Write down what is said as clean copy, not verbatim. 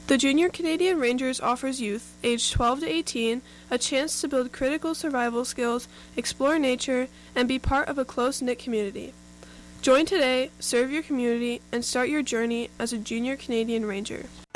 The Junior Canadian Rangers offers youth, aged 12 to 18, a chance to build critical survival skills, explore nature, and be part of a close-knit community. Join today, serve your community, and start your journey as a Junior Canadian Ranger.